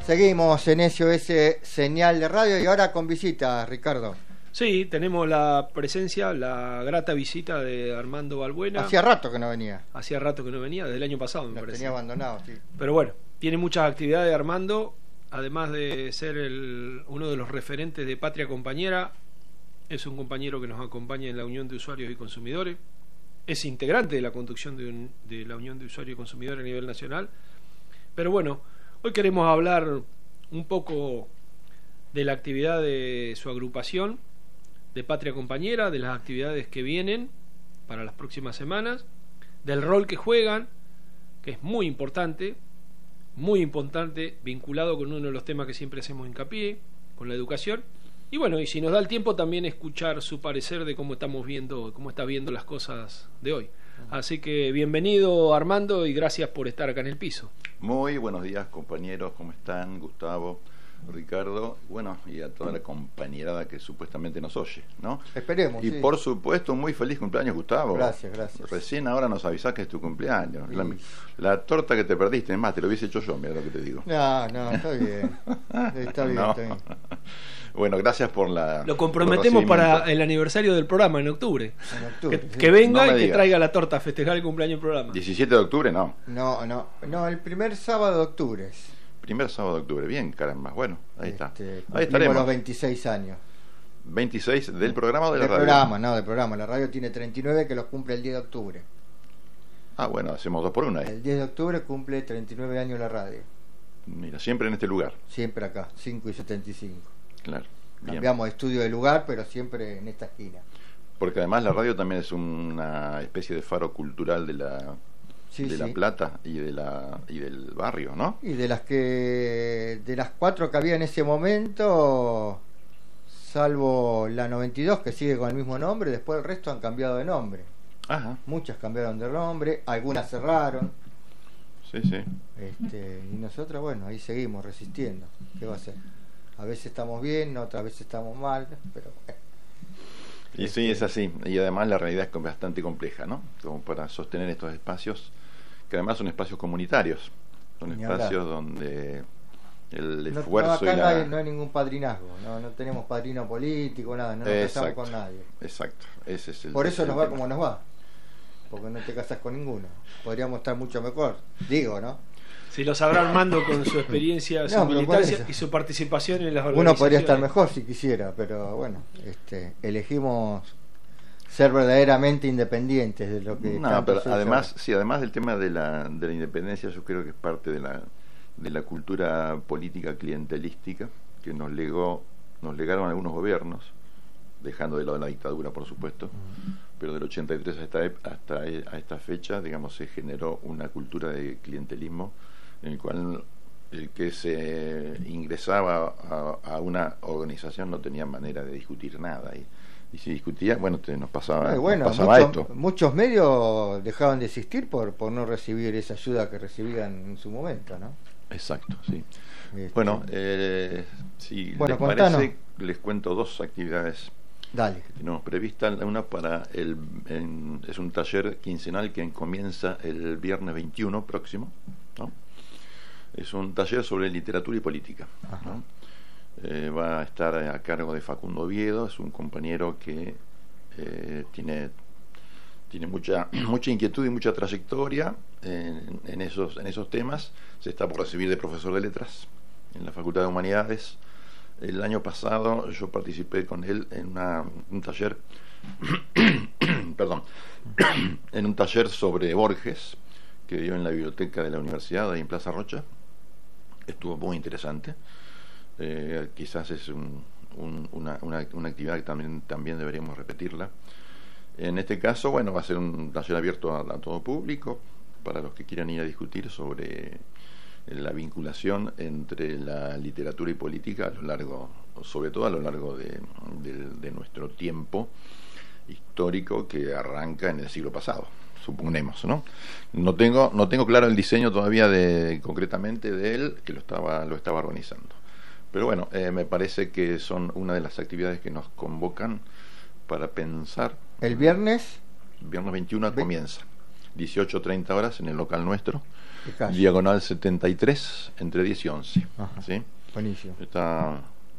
Seguimos en SOS Señal de Radio y ahora con visita, Ricardo. Sí, tenemos la presencia, la grata visita de Armando Balbuena. Hacía rato que no venía. Hacía rato que no venía, desde el año pasado me parece. Tenía abandonado, sí. Pero bueno, tiene muchas actividades Armando, además de ser uno de los referentes de Patria Compañera. Es un compañero que nos acompaña en la Unión de Usuarios y Consumidores. Es integrante de la conducción de la Unión de Usuarios y Consumidores a nivel nacional. Pero bueno, hoy queremos hablar un poco de la actividad de su agrupación, de Patria Compañera, de las actividades que vienen para las próximas semanas, del rol que juegan, que es muy importante, vinculado con uno de los temas que siempre hacemos hincapié, con la educación. Y bueno, y si nos da el tiempo también escuchar su parecer de cómo está viendo las cosas de hoy. Así que bienvenido Armando y gracias por estar acá en el piso. Muy buenos días compañeros, ¿cómo están? Gustavo, Ricardo, bueno, y a toda la compañerada que supuestamente nos oye, ¿no? Esperemos. Y sí. Por supuesto, muy feliz cumpleaños, Gustavo. Gracias. Recién ahora nos avisás que es tu cumpleaños. Sí. La torta que te perdiste, es más, te lo hubiese hecho yo, mira lo que te digo. No, está bien. Está bien. Bueno, gracias por la... Lo comprometemos para el aniversario del programa en octubre. Que venga y que traiga la torta a festejar el cumpleaños del programa. 17 de octubre, no. No, el primer sábado de octubre. Primer sábado de octubre, bien, caramba. Bueno, ahí está. Ahí estaremos. Los 26 años. 26 del programa o de la radio. Del programa. La radio tiene 39 que los cumple el 10 de octubre. Ah, bueno, hacemos 2 por 1 ahí. El 10 de octubre cumple 39 años la radio. Mira, siempre en este lugar. Siempre acá, 5 y 75. Claro. Bien. Cambiamos de estudio de lugar, pero siempre en esta esquina. Porque además la radio también es una especie de faro cultural de La Plata y del barrio, ¿no? Y de las 4 que había en ese momento, salvo la 92 que sigue con el mismo nombre, después el resto han cambiado de nombre. Ajá. Muchas cambiaron de nombre, algunas cerraron. Sí. Y nosotros, bueno, ahí seguimos resistiendo. ¿Qué va a ser? A veces estamos bien, otras veces estamos mal, pero y sí, es así. Y además la realidad es bastante compleja, ¿no? Como para sostener estos espacios, que además son espacios comunitarios, son espacios donde el esfuerzo acá no hay ningún padrinazgo, no tenemos padrino político, nada, no nos casamos con nadie. Exacto, ese es por eso nos va como nos va, porque no te casas con ninguno. Podríamos estar mucho mejor, digo, ¿no? Si lo sabrá Armando con su experiencia, su militancia y su participación en las organizaciones. Uno podría estar mejor si quisiera, pero bueno, elegimos ser verdaderamente independientes de lo que... pero además del tema de la independencia, yo creo que es parte de la cultura política clientelística que nos legaron algunos gobiernos, dejando de lado la dictadura, por supuesto, pero del 83 hasta esta fecha, digamos, se generó una cultura de clientelismo en el cual el que se ingresaba a una organización no tenía manera de discutir nada, y si discutía, bueno, nos pasaba esto. Muchos medios dejaban de existir por no recibir esa ayuda que recibían en su momento, ¿no? Exacto, sí. Bueno, si les contanos. parece, les cuento 2 actividades. Dale. Que tenemos prevista. Una es un taller quincenal que comienza el viernes 21 próximo, ¿no? Es un taller sobre literatura y política, ¿no? Va a estar a cargo de Facundo Oviedo. Es un compañero que tiene mucha inquietud y mucha trayectoria en esos temas. Se está por recibir de profesor de letras en la Facultad de Humanidades. El año pasado yo participé con él en un taller en un taller sobre Borges que dio en la biblioteca de la universidad ahí en Plaza Rocha. Estuvo muy interesante. Quizás es una actividad que también deberíamos repetirla. En este caso, bueno, va a ser un taller abierto a todo público para los que quieran ir a discutir sobre la vinculación entre la literatura y política sobre todo a lo largo de nuestro tiempo histórico, que arranca en el siglo pasado, suponemos, ¿no? No tengo claro el diseño todavía concretamente de él, que lo estaba organizando. Pero bueno, me parece que son una de las actividades que nos convocan para pensar. ¿El viernes? Viernes 21 comienza, 18:30 horas en el local nuestro. ¿Qué calle? Diagonal 73, entre 10 y 11. Ajá. ¿Sí? Buenísimo. Está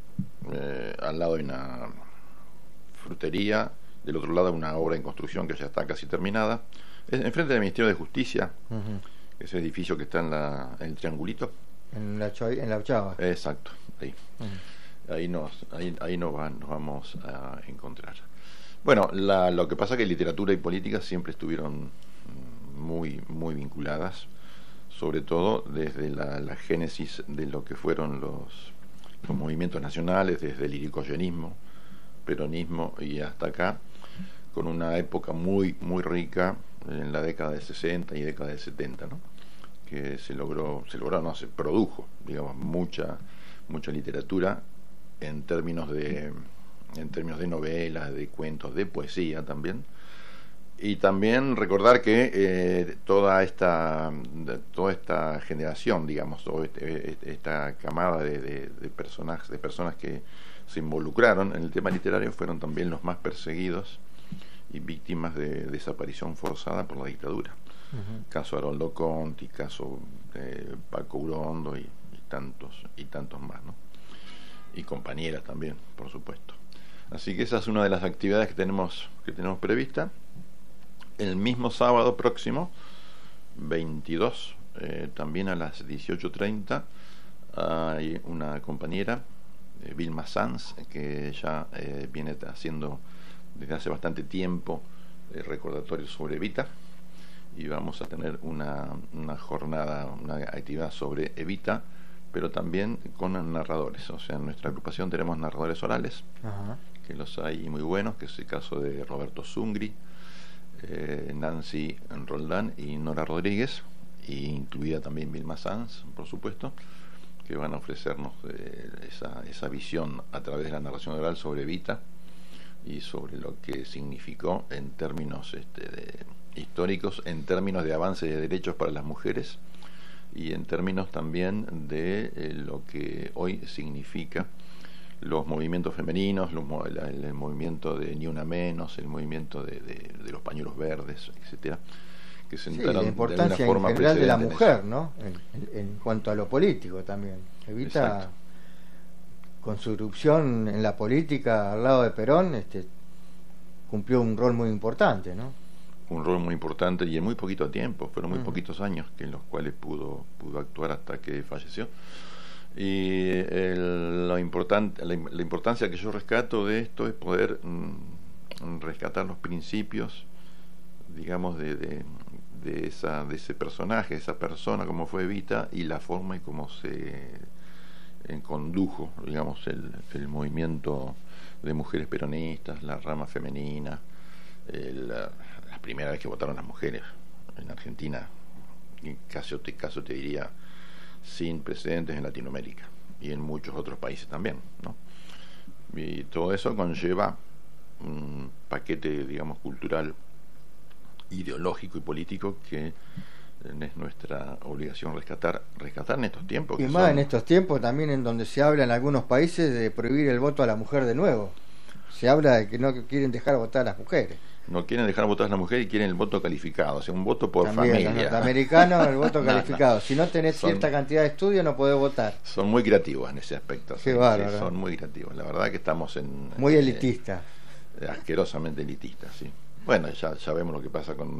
al lado de una frutería, del otro lado una obra en construcción que ya está casi terminada. Es enfrente del Ministerio de Justicia, Ujú. ese edificio que está en el triangulito. En la Ochava. Exacto, ahí. Ujú. Ahí nos vamos a encontrar. Bueno, lo que pasa es que literatura y política siempre estuvieron muy, muy vinculadas, sobre todo desde la génesis de lo que fueron los movimientos nacionales, desde el irigoyenismo, peronismo y hasta acá, con una época muy, rica en la década del 60 y década del 70, ¿no? Que se produjo, digamos, mucha literatura en términos de novelas, de cuentos, de poesía también. Y también recordar que toda esta generación, digamos, esta camada de personas que se involucraron en el tema literario fueron también los más perseguidos y víctimas de desaparición forzada por la dictadura. Ujú. Caso Haroldo Conti, caso Paco Urondo y tantos más, ¿no? Y compañeras también, por supuesto. Así que esa es una de las actividades que tenemos prevista. El mismo sábado próximo, 22, también a las 18:30, hay una compañera, Vilma Sanz, que ya viene haciendo desde hace bastante tiempo recordatorios sobre Evita, y vamos a tener una jornada, una actividad sobre Evita, pero también con narradores. O sea, en nuestra agrupación tenemos narradores orales, Ajá. que los hay muy buenos, que es el caso de Roberto Zungri, Nancy Roldán y Nora Rodríguez, y incluida también Vilma Sanz, por supuesto, que van a ofrecernos esa visión a través de la narración oral sobre Evita y sobre lo que significó en términos históricos, en términos de avance de derechos para las mujeres y en términos también de lo que hoy significa los movimientos femeninos, el movimiento de Ni Una Menos, el movimiento de los pañuelos verdes, etcétera, que se Sí, entraron la importancia de alguna forma en general de la precedente en mujer, eso. ¿no? En cuanto a lo político también. Evita, Exacto. con su irrupción en la política al lado de Perón, cumplió un rol muy importante, ¿no? Un rol muy importante y en muy poquito tiempo, fueron muy Ujú. poquitos años en los cuales pudo actuar hasta que falleció. Y la importancia que yo rescato de esto es poder rescatar los principios, digamos, de ese personaje, esa persona como fue Evita, y la forma y cómo se condujo, digamos, el movimiento de mujeres peronistas, la rama femenina, la primera vez que votaron las mujeres en Argentina, en caso te diría sin precedentes en Latinoamérica y en muchos otros países también, ¿no? Y todo eso conlleva un paquete, digamos, cultural, ideológico y político que es nuestra obligación rescatar en estos tiempos. Y que más son- en estos tiempos también, en donde se habla en algunos países de prohibir el voto a la mujer de nuevo. Se habla de que no quieren dejar votar a las mujeres. no quieren dejar votar a la mujer y quieren el voto calificado, o sea, un voto por También los familia. norteamericanos, el voto No, calificado. Si no tenés Son- cierta cantidad de estudios, no podés votar. Son muy creativos en ese aspecto. Qué bárbaro. Son muy creativos. La verdad que estamos Muy elitista. asquerosamente elitistas, sí. Bueno, ya vemos lo que pasa con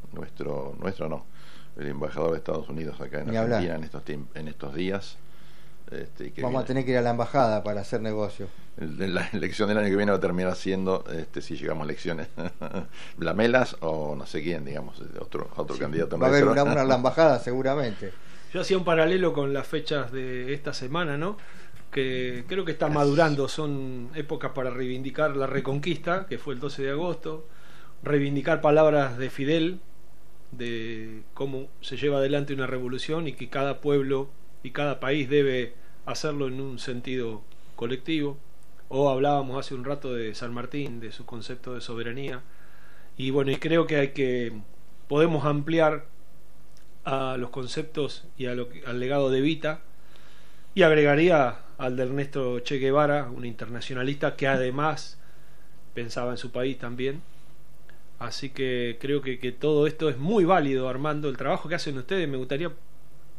el embajador de Estados Unidos acá en Ni Argentina hablar. en estos días. Que Vamos a tener que ir a la embajada para hacer negocio. la elección del año que viene va a terminar siendo, si llegamos a elecciones, Blamelas o no sé quién, digamos, otro Sí, candidato va a haber nuestro. una en la embajada seguramente. Yo hacía un paralelo con las fechas de esta semana, ¿no? Que creo que está madurando, son épocas para reivindicar la Reconquista, que fue el 12 de agosto, reivindicar palabras de Fidel, de cómo se lleva adelante una revolución y que cada pueblo y cada país debe hacerlo en un sentido colectivo. O hablábamos hace un rato de San Martín, de su concepto de soberanía. Y bueno, y creo que podemos ampliar a los conceptos y al legado de Evita, y agregaría al de Ernesto Che Guevara, un internacionalista que además pensaba en su país también. Así que creo que todo esto es muy válido, Armando. El trabajo que hacen ustedes, me gustaría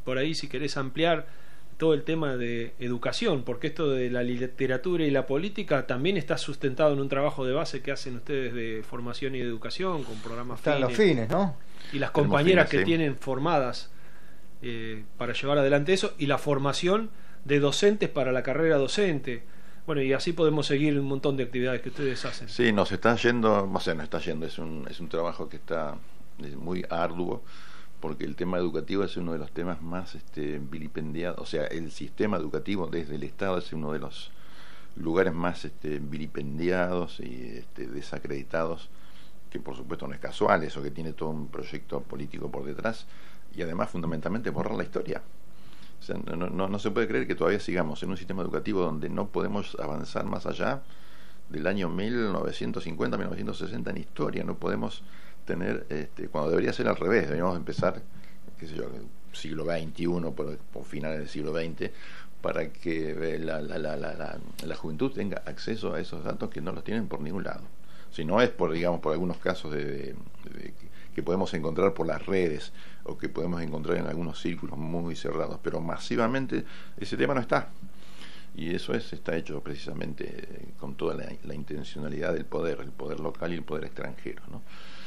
por ahí si querés ampliar todo el tema de educación, porque esto de la literatura y la política también está sustentado en un trabajo de base que hacen ustedes de formación y de educación, con programas Están los fines, ¿no? y las compañeras que sí. tienen formadas para llevar adelante eso, y la formación de docentes para la carrera docente. Bueno, y así podemos seguir un montón de actividades que ustedes hacen. Sí, nos está yendo, o sea, nos está yendo, es un trabajo que está muy arduo, porque el tema educativo es uno de los temas más vilipendiados, o sea, el sistema educativo desde el Estado es uno de los lugares más vilipendiados y desacreditados, que por supuesto no es casual, eso que tiene todo un proyecto político por detrás, y además fundamentalmente borrar la historia. O sea, no se puede creer que todavía sigamos en un sistema educativo donde no podemos avanzar más allá del año 1950, 1960 en historia. No podemos tener, cuando debería ser al revés, deberíamos empezar, qué sé yo, siglo XXI, por finales del siglo XX, para que la juventud tenga acceso a esos datos que no los tienen por ningún lado. Si no es por, digamos, por algunos casos que podemos encontrar por las redes o que podemos encontrar en algunos círculos muy cerrados, pero masivamente ese tema no está. Y eso está hecho precisamente con toda la intencionalidad del poder, el poder local y el poder extranjero, ¿no?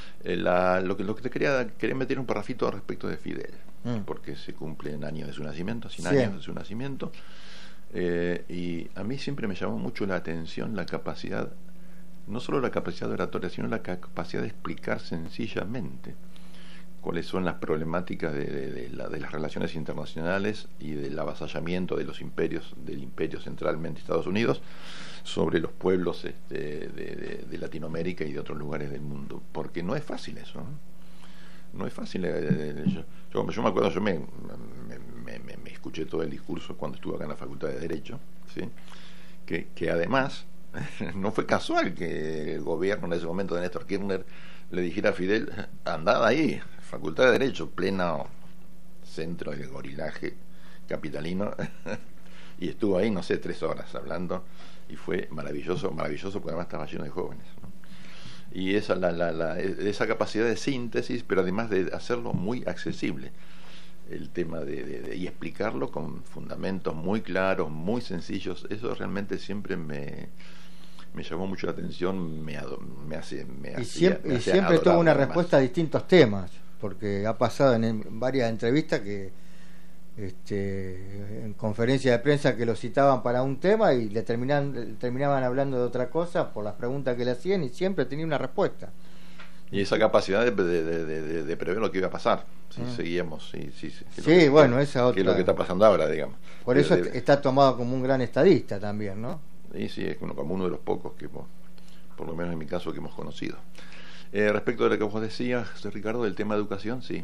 Lo que te quería meter un parrafito respecto de Fidel, porque se cumplen años de su nacimiento, 100 años de su nacimiento, y a mí siempre me llamó mucho la atención la capacidad, no solo la capacidad de oratoria, sino la capacidad de explicar sencillamente cuáles son las problemáticas de las relaciones internacionales y del avasallamiento de los imperios, del imperio centralmente Estados Unidos, sobre los pueblos de Latinoamérica y de otros lugares del mundo, porque no es fácil eso, no es fácil. Yo me acuerdo, yo me escuché todo el discurso cuando estuve acá en la Facultad de Derecho, ¿sí? que además no fue casual que el gobierno en ese momento de Néstor Kirchner le dijera a Fidel: andad ahí, Facultad de Derecho, pleno centro del gorilaje capitalino, y estuvo ahí, no sé, 3 horas hablando, y fue maravilloso porque además estaba lleno de jóvenes, ¿no? Y esa capacidad de síntesis, pero además de hacerlo muy accesible, el tema y explicarlo con fundamentos muy claros, muy sencillos, eso realmente siempre me llamó mucho la atención, y siempre tuvo una respuesta a distintos temas, porque ha pasado en varias entrevistas que en conferencias de prensa que lo citaban para un tema y le terminaban hablando de otra cosa por las preguntas que le hacían, y siempre tenía una respuesta. Y esa capacidad de prever lo que iba a pasar si seguíamos. Bueno, esa otra. Que es lo que está pasando ahora, digamos. Por eso está tomado como un gran estadista también, ¿no? Sí, es como uno de los pocos que, por lo menos en mi caso, que hemos conocido. Respecto de lo que vos decías, Ricardo, del tema de educación, sí,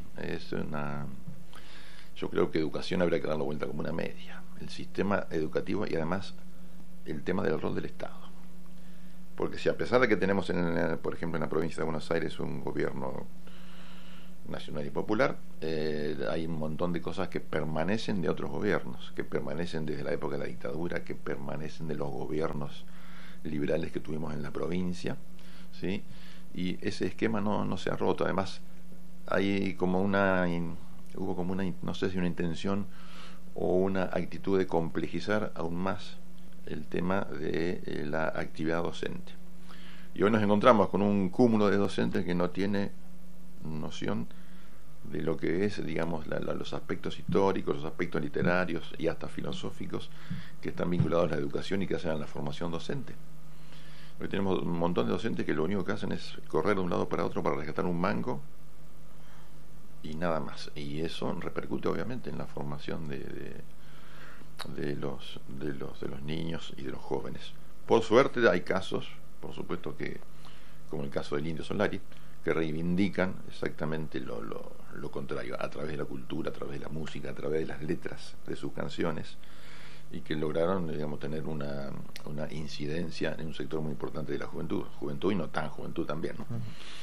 yo creo que educación habría que darlo vuelta como una media. El sistema educativo y además el tema del rol del Estado. Porque si a pesar de que tenemos, por ejemplo, en la provincia de Buenos Aires un gobierno nacional y popular, hay un montón de cosas que permanecen de otros gobiernos, que permanecen desde la época de la dictadura, que permanecen de los gobiernos liberales que tuvimos en la provincia, ¿sí? Y ese esquema no se ha roto. Además, hay hubo como una, no sé si una intención o una actitud de complejizar aún más el tema de la actividad docente. Y hoy nos encontramos con un cúmulo de docentes que no tiene noción de lo que es, digamos, los aspectos históricos, los aspectos literarios y hasta filosóficos que están vinculados a la educación y que hacen a la formación docente. Hoy tenemos un montón de docentes que lo único que hacen es correr de un lado para otro para rescatar un mango y nada más. Y eso repercute obviamente en la formación de los niños y de los jóvenes. Por suerte hay casos, por supuesto, que como el caso del Indio Solari, que reivindican exactamente lo contrario, a través de la cultura, a través de la música, a través de las letras de sus canciones, y que lograron, digamos, tener una incidencia en un sector muy importante de la juventud y no tan juventud también, ¿no?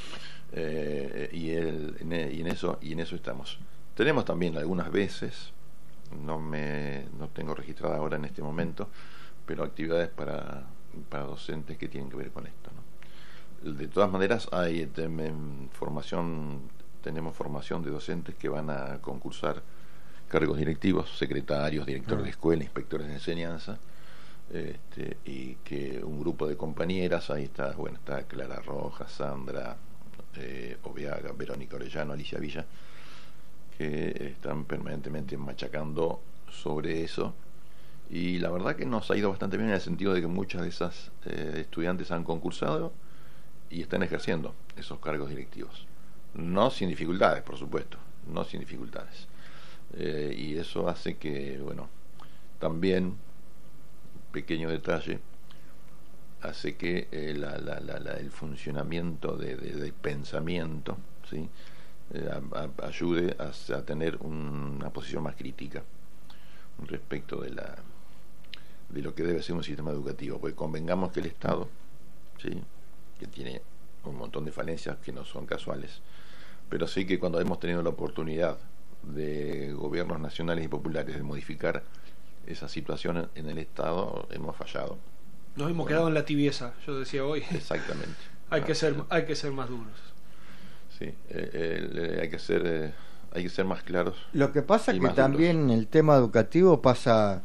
Y en eso estamos. Tenemos también algunas veces, no tengo registrada ahora en este momento, pero actividades para docentes que tienen que ver con esto, ¿no? De todas maneras tenemos formación de docentes que van a concursar cargos directivos, secretarios, directores de escuela, inspectores de enseñanza, y que un grupo de compañeras, ahí está, bueno, está Clara Rojas, Sandra Oveaga, Verónica Orellano, Alicia Villa, que están permanentemente machacando sobre eso, y la verdad que nos ha ido bastante bien en el sentido de que muchas de esas estudiantes han concursado y están ejerciendo esos cargos directivos, no sin dificultades, por supuesto, no sin dificultades, y eso hace que, bueno, también, pequeño detalle, hace que el funcionamiento de pensamiento, ¿sí?, ayude a tener una posición más crítica respecto de lo que debe ser un sistema educativo, porque convengamos que el Estado, ¿sí?, que tiene un montón de falencias que no son casuales, pero sí que cuando hemos tenido la oportunidad de gobiernos nacionales y populares de modificar esa situación en el Estado, hemos fallado. Nos hemos quedado en la tibieza, yo decía hoy. Exactamente. hay que ser más duros. Sí, hay que ser más claros. Lo que pasa es que también el tema educativo pasa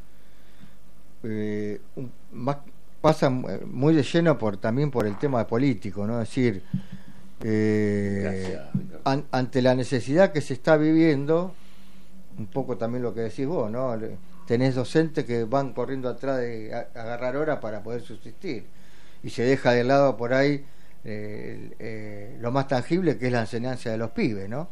pasa muy de lleno también por el tema político, ¿no? Es decir, ante la necesidad que se está viviendo, un poco también lo que decís vos, ¿no? Tenés docentes que van corriendo atrás de agarrar horas para poder subsistir, y se deja de lado por ahí lo más tangible, que es la enseñanza de los pibes, ¿no?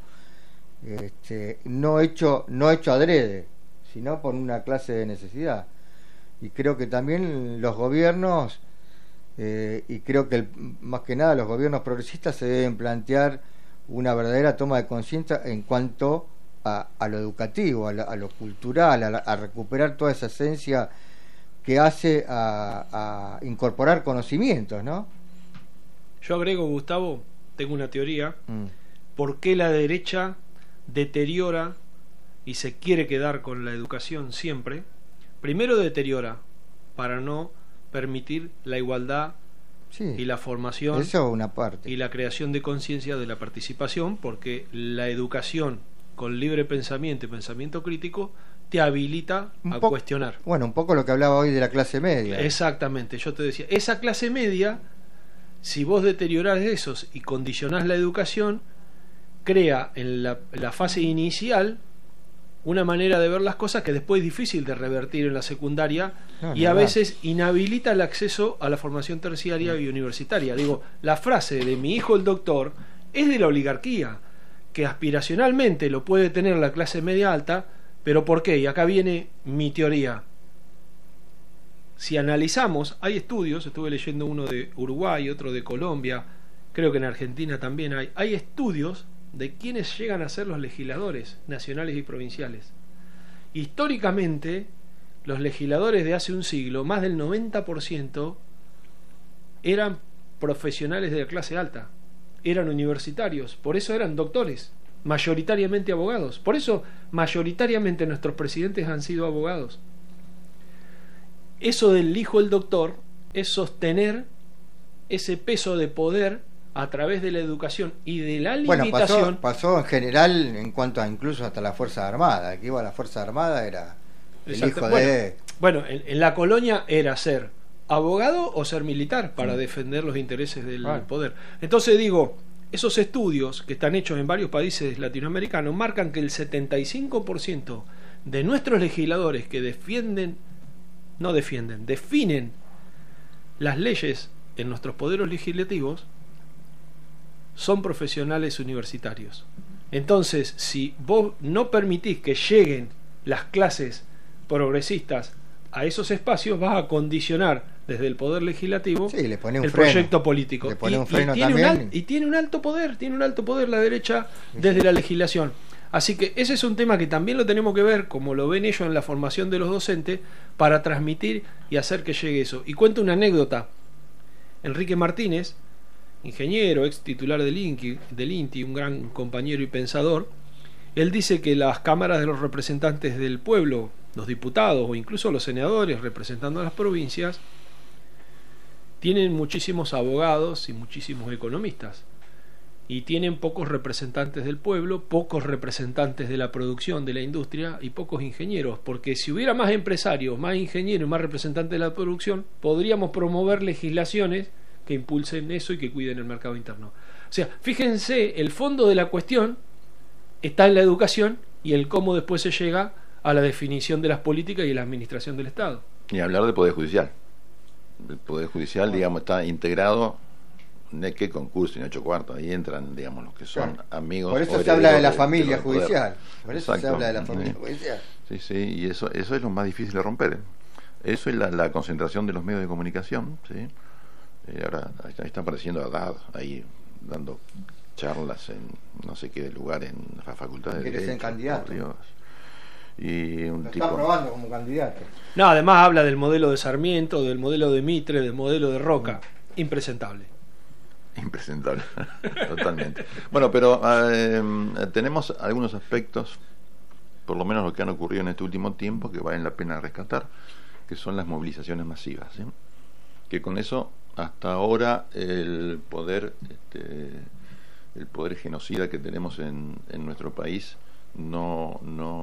No hecho adrede, sino por una clase de necesidad. Y creo que también los gobiernos, y creo que más que nada los gobiernos progresistas, se deben plantear una verdadera toma de conciencia en cuanto a lo educativo, a lo cultural, a recuperar toda esa esencia que hace a incorporar conocimientos, ¿no? Yo agrego, Gustavo, tengo una teoría, ¿por qué la derecha deteriora y se quiere quedar con la educación siempre? Primero deteriora para no permitir la igualdad, sí, y la formación, eso una parte, y la creación de conciencia de la participación, porque la educación con libre pensamiento y pensamiento crítico te habilita a cuestionar. Bueno, un poco lo que hablaba hoy de la clase media. Exactamente, yo te decía, esa clase media, si vos deteriorás esos y condicionás la educación, crea en la fase inicial una manera de ver las cosas que después es difícil de revertir en la secundaria, y a veces inhabilita el acceso a la formación terciaria y universitaria. Digo, la frase de mi hijo el doctor es de la oligarquía, que aspiracionalmente lo puede tener la clase media alta, pero ¿por qué? Y acá viene mi teoría. Si analizamos, hay estudios, estuve leyendo uno de Uruguay, otro de Colombia, creo que en Argentina también hay estudios de quiénes llegan a ser los legisladores nacionales y provinciales. Históricamente, los legisladores de hace un siglo, más del 90% eran profesionales de la clase alta, eran universitarios, por eso eran doctores, mayoritariamente abogados, por eso mayoritariamente nuestros presidentes han sido abogados. Eso del hijo del doctor es sostener ese peso de poder a través de la educación y de la limitación. Bueno, pasó en general en cuanto a incluso hasta la Fuerza Armada, que iba a la Fuerza Armada era el hijo de... Bueno, en la colonia era ser abogado o ser militar para defender los intereses del poder. Entonces digo, esos estudios que están hechos en varios países latinoamericanos marcan que el 75% de nuestros legisladores que definen las leyes en nuestros poderes legislativos son profesionales universitarios. Entonces, si vos no permitís que lleguen las clases progresistas a esos espacios, vas a condicionar desde el poder legislativo le pone un el freno, proyecto político. Le pone un freno y tiene un alto poder la derecha desde la legislación. Así que ese es un tema que también lo tenemos que ver, como lo ven ellos en la formación de los docentes, para transmitir y hacer que llegue eso. Y cuento una anécdota. Enrique Martínez, ingeniero, ex titular del INTI, un gran compañero y pensador, él dice que las cámaras de los representantes del pueblo, los diputados o incluso los senadores representando a las provincias, tienen muchísimos abogados y muchísimos economistas. y tienen pocos representantes del pueblo, pocos representantes de la producción, de la industria y pocos ingenieros, porque si hubiera más empresarios, más ingenieros y más representantes de la producción, podríamos promover legislaciones que impulsen eso y que cuiden el mercado interno. O sea, fíjense, el fondo de la cuestión está en la educación y el cómo después se llega a la definición de las políticas y la administración del Estado. Y hablar del Poder Judicial. El Poder Judicial, digamos, está integrado de qué concurso en 8 cuartos, ahí entran, digamos, los que son amigos. Por eso se habla de la familia judicial. Por eso se habla de la familia judicial. Sí, sí, y eso es lo más difícil de romper. Eso es la concentración de los medios de comunicación, ¿sí? Ahora está apareciendo Haddad ahí dando charlas en no sé qué lugar en la facultad de Derecho. Quiere ser candidato. Dios. Y un Lo tipo está probando como candidato. No, además habla del modelo de Sarmiento, del modelo de Mitre, del modelo de Roca. Impresentable. impresentable. Totalmente. Bueno, pero tenemos algunos aspectos, por lo menos lo que han ocurrido en este último tiempo, que valen la pena rescatar, que son las movilizaciones masivas, ¿sí? Que con eso hasta ahora el poder genocida que tenemos en nuestro país no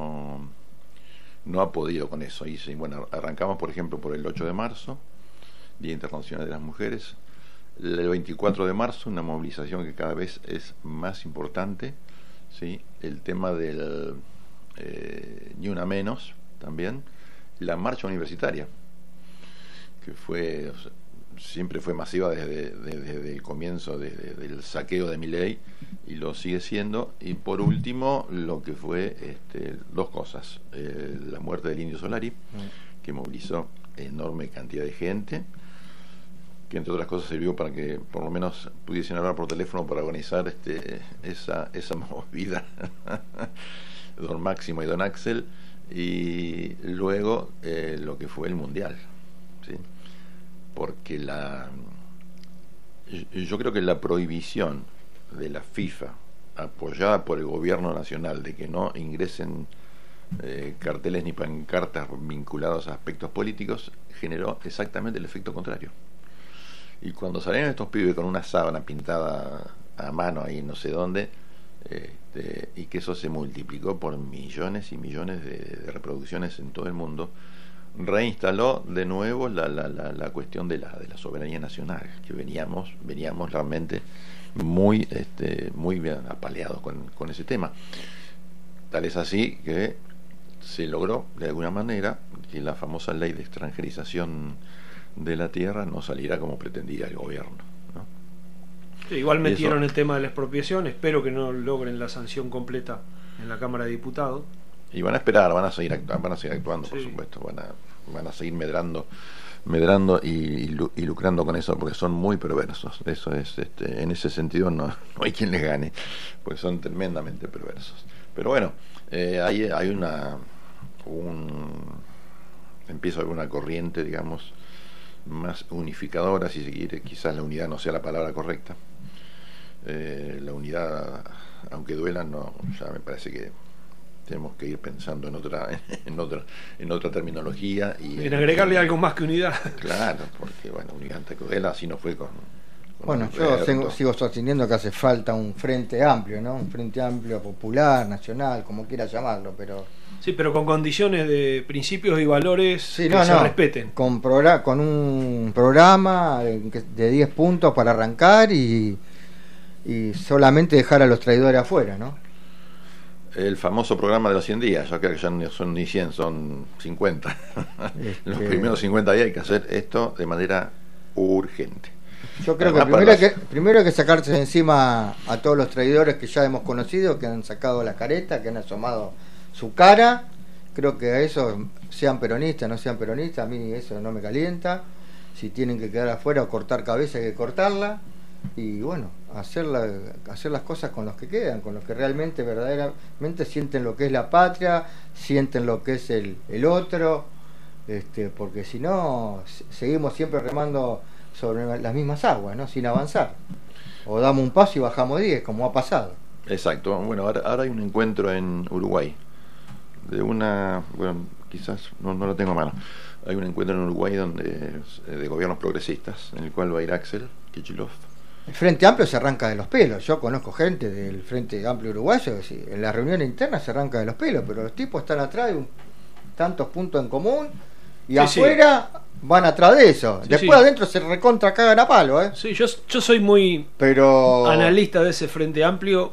ha podido con eso. Y bueno, arrancamos por ejemplo por el 8 de marzo, Día Internacional de las Mujeres. El 24 de marzo, una movilización que cada vez es más importante, ¿sí? El tema del Ni Una Menos también, la marcha universitaria, que fue, siempre fue masiva desde el comienzo del saqueo de Milei, y lo sigue siendo. Y por último, lo que fue dos cosas: la muerte del Indio Solari, que movilizó enorme cantidad de gente, que entre otras cosas sirvió para que por lo menos pudiesen hablar por teléfono para organizar esa movida don Máximo y don Axel. Y luego lo que fue el Mundial, ¿sí? Porque yo creo que la prohibición de la FIFA, apoyada por el gobierno nacional, de que no ingresen carteles ni pancartas vinculados a aspectos políticos, generó exactamente el efecto contrario. Y cuando salieron estos pibes con una sábana pintada a mano ahí no sé dónde, y que eso se multiplicó por millones y millones de reproducciones en todo el mundo, reinstaló de nuevo la cuestión de la soberanía nacional, que veníamos realmente muy bien apaleados con ese tema. Tal es así que se logró de alguna manera que la famosa ley de extranjerización de la tierra no saliera como pretendía el gobierno, ¿no? Sí, igual metieron el tema de la expropiación. Espero que no logren la sanción completa en la Cámara de Diputados. Y van a esperar, van a seguir actuando, sí. Por supuesto, van a seguir medrando y lucrando con eso, porque son muy perversos. Eso es, en ese sentido no hay quien les gane, pues son tremendamente perversos. Pero bueno, hay empieza a haber una corriente, digamos, más unificadora, si se quiere. Quizás la unidad no sea la palabra correcta. La unidad, aunque duela, no, ya me parece que tenemos que ir pensando en otra terminología y en agregarle algo más que unidad. Claro, porque bueno, unidad ante cruela, así no fue con bueno, yo sigo sosteniendo que hace falta un frente amplio, ¿no? Un frente amplio, popular, nacional, como quiera llamarlo, pero sí, pero con condiciones de principios y valores se respeten. Con un programa de 10 puntos para arrancar y solamente dejar a los traidores afuera, ¿no? El famoso programa de los 100 días, ya que ya no son ni 100, son 50. Los primeros 50 días hay que hacer esto de manera urgente. Yo creo que primero hay que sacarse de encima a todos los traidores que ya hemos conocido, que han sacado la careta, que han asomado su cara. Creo que a eso, sean peronistas, no sean peronistas, a mí eso no me calienta. Si tienen que quedar afuera o cortar cabeza, hay que cortarla. Y bueno, hacer las cosas con los que quedan, con los que realmente, verdaderamente sienten lo que es la patria, sienten lo que es el otro, porque si no, seguimos siempre remando sobre las mismas aguas, ¿no? Sin avanzar. O damos un paso y bajamos 10, como ha pasado. Exacto. Bueno, ahora hay un encuentro en Uruguay quizás no lo tengo a mano. Hay un encuentro en Uruguay de gobiernos progresistas, en el cual va a ir Axel Kicillof El Frente Amplio se arranca de los pelos. Yo conozco gente del Frente Amplio uruguayo que sí, en la reunión interna se arranca de los pelos, pero los tipos están atrás de tantos puntos en común y afuera van atrás de eso. Después adentro se recontra cagan a palo, ¿eh? Sí, yo soy muy analista de ese Frente Amplio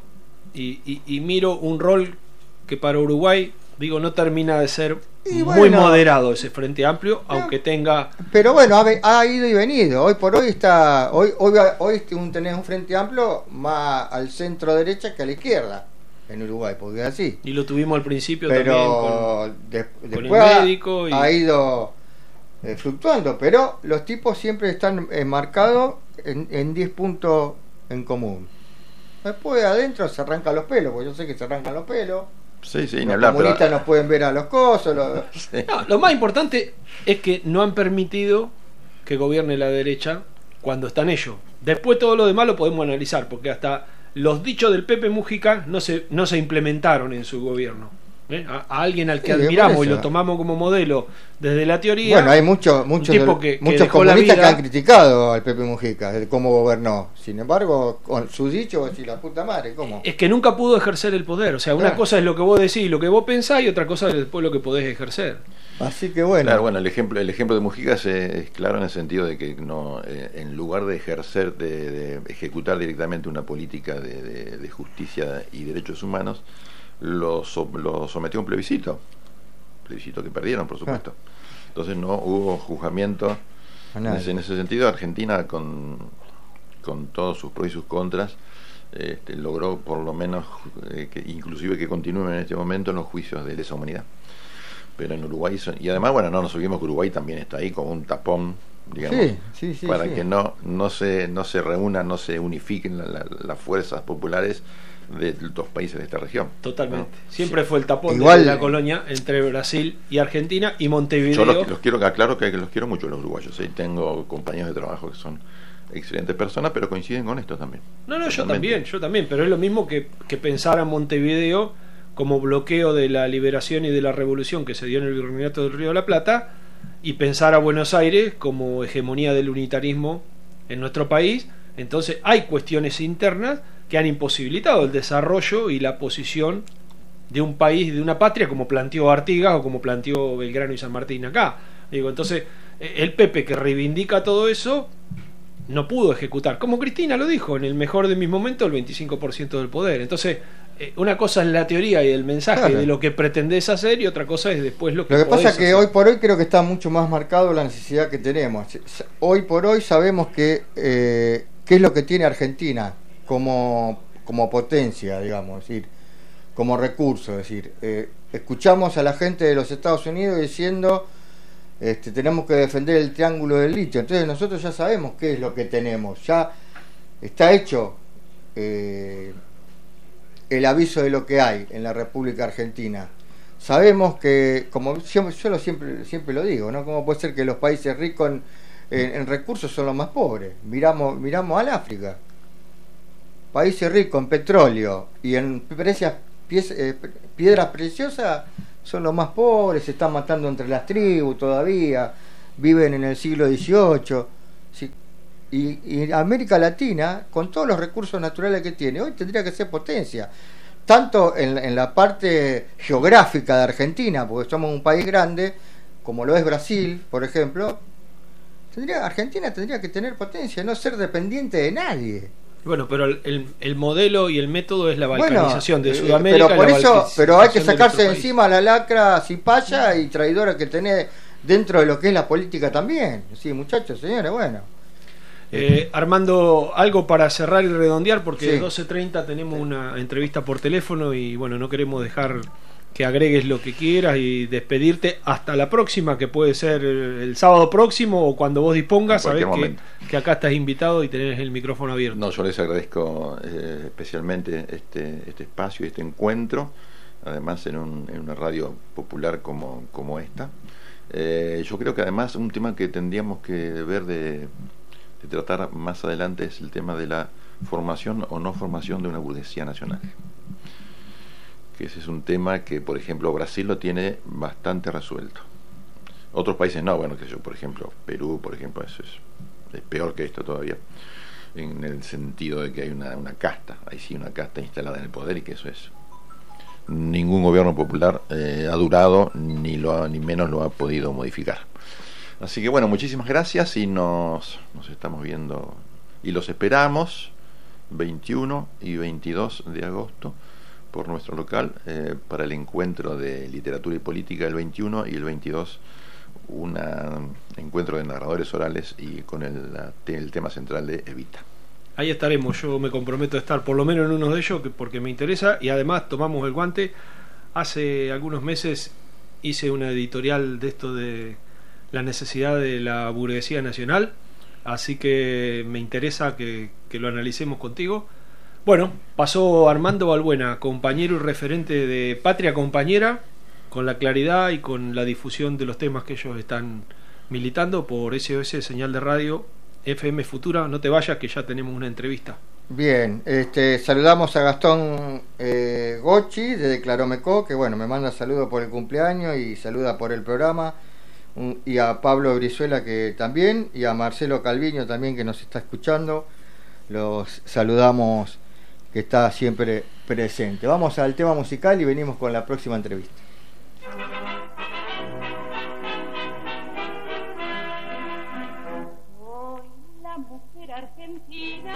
y miro un rol que para Uruguay, digo, no termina de ser muy moderado ese Frente Amplio, aunque tenga... Pero bueno, ha ido y venido. Hoy por hoy está... Hoy tenés un Frente Amplio más al centro derecha que a la izquierda en Uruguay, porque es así. Y lo tuvimos al principio pero también después con el médico ha ido fluctuando, pero los tipos siempre están marcados en 10 puntos en común. Después adentro se arrancan los pelos, porque yo sé que se arrancan los pelos. Sí, los comunistas no pueden ver a los cosos. No, lo más importante es que no han permitido que gobierne la derecha cuando están ellos. Después todo lo demás lo podemos analizar, porque hasta los dichos del Pepe Mujica no se implementaron en su gobierno. A alguien al que admiramos y lo tomamos como modelo desde la teoría. Bueno, hay muchos comunistas que han criticado al Pepe Mujica de cómo gobernó. Sin embargo, con sus dichos y la puta madre, ¿cómo? Es que nunca pudo ejercer el poder. O sea, una cosa es lo que vos decís, lo que vos pensás, y otra cosa es después lo que podés ejercer. Así que bueno. Claro, bueno, el ejemplo de Mujica es claro en el sentido de que no, en lugar de ejercer, de ejecutar directamente una política de justicia y derechos humanos, lo sometió a un plebiscito que perdieron, por supuesto. Entonces no hubo juzgamiento en ese sentido. Argentina, con todos sus pros y sus contras, logró por lo menos inclusive que continúen en este momento en los juicios de lesa humanidad. Pero en Uruguay y además, bueno, no nos olvidemos que Uruguay también está ahí como un tapón, digamos, para que no se reúnan, no se unifiquen las fuerzas populares de los países de esta región. Totalmente. ¿No? Siempre fue el tapón de la colonia entre Brasil y Argentina y Montevideo. Yo los quiero, aclaro que los quiero mucho los uruguayos. Tengo compañeros de trabajo que son excelentes personas, pero coinciden con esto también. No, yo también, pero es lo mismo que pensar a Montevideo como bloqueo de la liberación y de la revolución que se dio en el Virreinato del Río de la Plata, y pensar a Buenos Aires como hegemonía del unitarismo en nuestro país. Entonces hay cuestiones internas que han imposibilitado el desarrollo y la posición de un país, de una patria, como planteó Artigas o como planteó Belgrano y San Martín acá. Digo, entonces el Pepe, que reivindica todo eso, no pudo ejecutar, como Cristina lo dijo, en el mejor de mis momentos, el 25% del poder. Entonces una cosa es la teoría y el mensaje de lo que pretendés hacer, y otra cosa es después lo que pasa es que hoy por hoy creo que está mucho más marcado la necesidad que tenemos. Hoy por hoy sabemos que qué es lo que tiene Argentina como potencia, digamos, es decir, como recurso, es decir, escuchamos a la gente de los Estados Unidos diciendo tenemos que defender el triángulo del litio. Entonces nosotros ya sabemos qué es lo que tenemos, ya está hecho el aviso de lo que hay en la República Argentina. Sabemos que, como yo siempre lo digo, ¿no? ¿Cómo puede ser que los países ricos en recursos son los más pobres? Miramos al África, países ricos en petróleo y en piedras preciosas son los más pobres, se están matando entre las tribus todavía, viven en el siglo XVIII. ¿Sí? Y América Latina, con todos los recursos naturales que tiene, hoy tendría que ser potencia, tanto en la parte geográfica de Argentina, porque somos un país grande, como lo es Brasil, por ejemplo. Argentina tendría que tener potencia, no ser dependiente de nadie. Bueno, pero el modelo y el método es la balcanización de Sudamérica. Pero hay que sacarse de encima la lacra cipaya y traidora que tenés dentro de lo que es la política también. Sí, muchachos, señores, bueno. Armando, algo para cerrar y redondear, porque 12:30 tenemos una entrevista por teléfono y bueno, no queremos dejar que agregues lo que quieras y despedirte hasta la próxima, que puede ser el sábado próximo o cuando vos dispongas. Sabés que acá estás invitado y tenés el micrófono abierto. No, yo les agradezco especialmente este espacio y este encuentro, además en una radio popular como esta. Yo creo que además un tema que tendríamos que ver de tratar más adelante es el tema de la formación o no formación de una burguesía nacional, que ese es un tema que, por ejemplo, Brasil lo tiene bastante resuelto, otros países no. Bueno, que yo, por ejemplo, Perú, por ejemplo, eso es peor que esto todavía. en el sentido de que hay una casta, hay sí una casta instalada en el poder, y que eso es, ningún gobierno popular ha durado, ni menos lo ha podido modificar. Así que bueno, muchísimas gracias, y nos estamos viendo y los esperamos 21 y 22 de agosto por nuestro local, para el encuentro de literatura y política el 21, y el 22 un encuentro de narradores orales, y con el tema central de Evita. Ahí estaremos, yo me comprometo a estar por lo menos en uno de ellos, porque me interesa, y además tomamos el guante. Hace algunos meses hice una editorial de esto de la necesidad de la burguesía nacional, así que me interesa que lo analicemos contigo. Bueno, pasó Armando Balbuena, compañero y referente de Patria Compañera, con la claridad y con la difusión de los temas que ellos están militando por SOS Señal de Radio FM Futura. No te vayas, que ya tenemos una entrevista. Bien, saludamos a Gastón Gocci de Claromeco, que bueno, me manda saludos por el cumpleaños y saluda por el programa, y a Pablo Brizuela, que también, y a Marcelo Calviño también, que nos está escuchando. Los saludamos, que está siempre presente. Vamos al tema musical y venimos con la próxima entrevista. Hoy la mujer argentina